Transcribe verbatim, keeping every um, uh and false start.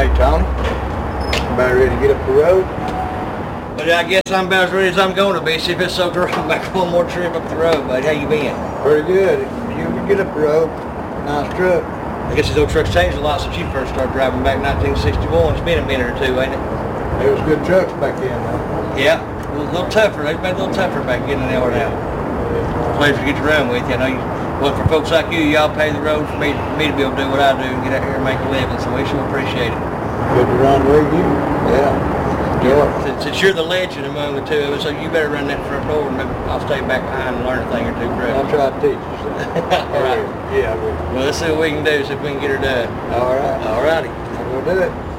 Hey, Tony. About ready to get up the road? But I guess I'm about as ready as I'm going to be. See if it's so dry, I'm back one more trip up the road, bud. How you been? Pretty good. You can get up the road. Nice truck. I guess these old trucks changed a lot since you first started driving back in nineteen sixty-one. It's been a minute or two, ain't it? It was good trucks back then, though. Yeah, a little, little tougher. They've been a little tougher back getting an hour now. Pleasure to get you around with you. I know you, well, for folks like you, y'all pay the road for me, for me to be able to do what I do and get out here and make a living, so we sure appreciate it. Good to run with you. Yeah. Yeah. Since, since you're the legend among the two of us, so you better run that front door and maybe I'll stay back behind and learn a thing or two, bro. I'll try to teach you something. All right. Yeah, I will. Well, let's see what we can do, see if we can get her done. All right. All righty. I'll go do it.